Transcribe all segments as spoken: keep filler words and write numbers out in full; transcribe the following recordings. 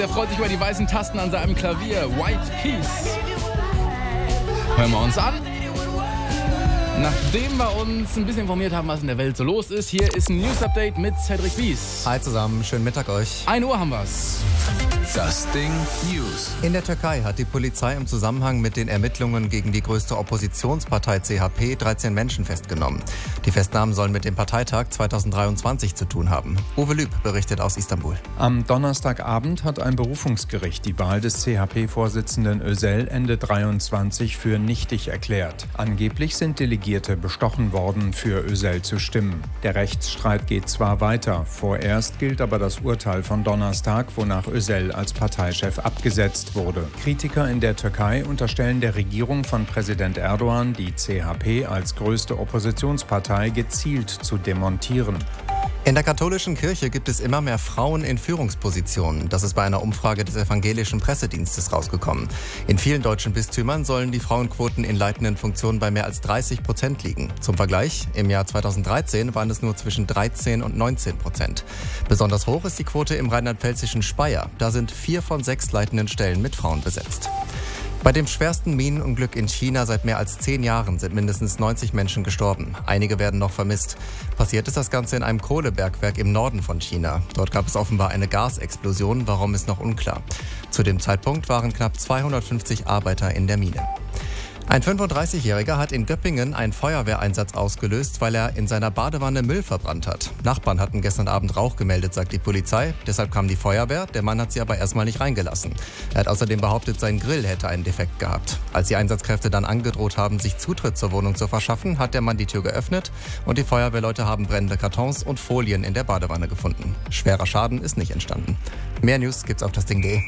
der freut sich über die weißen Tasten an seinem Klavier. White Keys. Hören wir uns an. Nachdem wir uns ein bisschen informiert haben, was in der Welt so los ist, hier ist ein News-Update mit Cedric Bies. Hi zusammen, schönen Mittag euch. ein Uhr haben wir's. Das Ding News. In der Türkei hat die Polizei im Zusammenhang mit den Ermittlungen gegen die größte Oppositionspartei C H P dreizehn Menschen festgenommen. Die Festnahmen sollen mit dem Parteitag zweitausenddreiundzwanzig zu tun haben. Uwe Lüb berichtet aus Istanbul. Am Donnerstagabend hat ein Berufungsgericht die Wahl des C H P-Vorsitzenden Özel Ende dreiundzwanzig für nichtig erklärt. Angeblich sind Delegierte bestochen worden, für Özel zu stimmen. Der Rechtsstreit geht zwar weiter, vorerst gilt aber das Urteil von Donnerstag, wonach Özel als Parteichef abgesetzt wurde. Kritiker in der Türkei unterstellen der Regierung von Präsident Erdogan, die C H P als größte Oppositionspartei gezielt zu demontieren. In der katholischen Kirche gibt es immer mehr Frauen in Führungspositionen. Das ist bei einer Umfrage des evangelischen Pressedienstes rausgekommen. In vielen deutschen Bistümern sollen die Frauenquoten in leitenden Funktionen bei mehr als dreißig Prozent liegen. Zum Vergleich, im Jahr zweitausenddreizehn waren es nur zwischen dreizehn und neunzehn Prozent. Besonders hoch ist die Quote im rheinland-pfälzischen Speyer. Da sind vier von sechs leitenden Stellen mit Frauen besetzt. Bei dem schwersten Minenunglück in China seit mehr als zehn Jahren sind mindestens neunzig Menschen gestorben. Einige werden noch vermisst. Passiert ist das Ganze in einem Kohlebergwerk im Norden von China. Dort gab es offenbar eine Gasexplosion, warum ist noch unklar. Zu dem Zeitpunkt waren knapp zweihundertfünfzig Arbeiter in der Mine. Ein fünfunddreißigjähriger hat in Göppingen einen Feuerwehreinsatz ausgelöst, weil er in seiner Badewanne Müll verbrannt hat. Nachbarn hatten gestern Abend Rauch gemeldet, sagt die Polizei. Deshalb kam die Feuerwehr, der Mann hat sie aber erstmal nicht reingelassen. Er hat außerdem behauptet, sein Grill hätte einen Defekt gehabt. Als die Einsatzkräfte dann angedroht haben, sich Zutritt zur Wohnung zu verschaffen, hat der Mann die Tür geöffnet und die Feuerwehrleute haben brennende Kartons und Folien in der Badewanne gefunden. Schwerer Schaden ist nicht entstanden. Mehr News gibt's auf das Ding punkt de.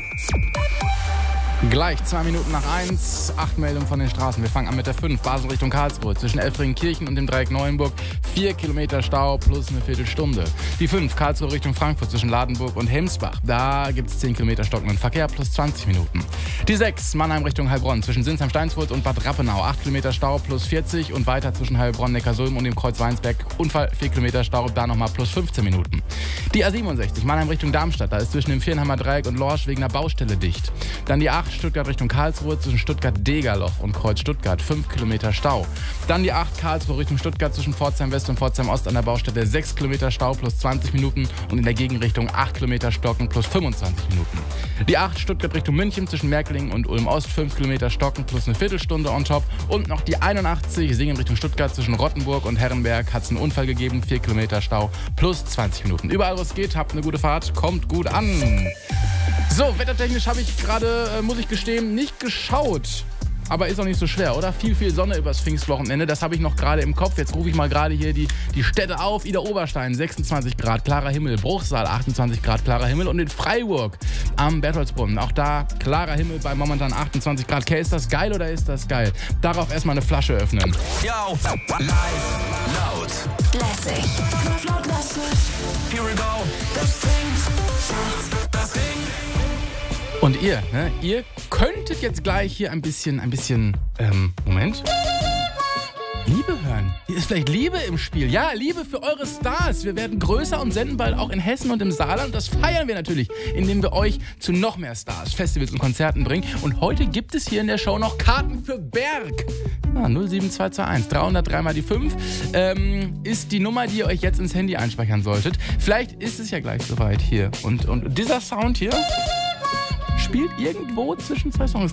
Gleich zwei Minuten nach eins, acht Meldungen von den Straßen. Wir fangen an mit der fünf, Basel Richtung Karlsruhe. Zwischen Elfringenkirchen und dem Dreieck Neuenburg vier Kilometer Stau plus eine Viertelstunde. Die fünf, Karlsruhe Richtung Frankfurt zwischen Ladenburg und Hemsbach. Da gibt es zehn Kilometer stockenden Verkehr plus zwanzig Minuten. Die sechs, Mannheim Richtung Heilbronn zwischen Sinsheim-Steinsfurt und Bad Rappenau. acht Kilometer Stau plus vierzig und weiter zwischen Heilbronn, Neckarsulm und dem Kreuz Weinsberg. Unfall, vier Kilometer Stau, da nochmal plus fünfzehn Minuten. Die A siebenundsechzig, Mannheim Richtung Darmstadt. Da ist zwischen dem Vierenheimer Dreieck und Lorsch wegen einer Baustelle dicht. Dann die acht, Stuttgart Richtung Karlsruhe zwischen Stuttgart-Degerloch und Kreuz Stuttgart, fünf Kilometer Stau. Dann die acht, Karlsruhe Richtung Stuttgart zwischen Pforzheim West und Pforzheim Ost an der Baustelle, sechs Kilometer Stau plus zwanzig Minuten und in der Gegenrichtung acht Kilometer Stocken plus fünfundzwanzig Minuten. Die acht, Stuttgart Richtung München zwischen Merkeling und Ulm Ost, fünf Kilometer Stocken plus eine Viertelstunde on top. Und noch die einundachtzig, Singen Richtung Stuttgart zwischen Rottenburg und Herrenberg, hat es einen Unfall gegeben, vier Kilometer Stau plus zwanzig Minuten. Überall, wo es geht, habt eine gute Fahrt, kommt gut an. So, wettertechnisch habe ich gerade, äh, muss ich gestehen, nicht geschaut. Aber ist auch nicht so schwer, oder? Viel, viel Sonne übers Pfingstwochenende, das habe ich noch gerade im Kopf. Jetzt rufe ich mal gerade hier die, die Städte auf. Idar-Oberstein, sechsundzwanzig Grad, klarer Himmel. Bruchsal, achtundzwanzig Grad, klarer Himmel. Und in Freiburg am Bertholdsbrunnen, auch da klarer Himmel bei momentan achtundzwanzig Grad. Okay, ist das geil oder ist das geil? Darauf erstmal eine Flasche öffnen. Yo, live, laut. Lässig. Laut, lässig. Here we go. Das Ding. Das Ding. Und ihr, ne? Ihr könntet jetzt gleich hier ein bisschen, ein bisschen, ähm, Moment. Liebe hören. Hier ist vielleicht Liebe im Spiel. Ja, Liebe für eure Stars. Wir werden größer und senden bald auch in Hessen und im Saarland. Das feiern wir natürlich, indem wir euch zu noch mehr Stars, Festivals und Konzerten bringen. Und heute gibt es hier in der Show noch Karten für Berg. Ah, null sieben zwei zwei eins, dreihundertdrei mal die fünf ähm, ist die Nummer, die ihr euch jetzt ins Handy einspeichern solltet. Vielleicht ist es ja gleich soweit hier. Und, und dieser Sound hier spielt irgendwo zwischen zwei Songs.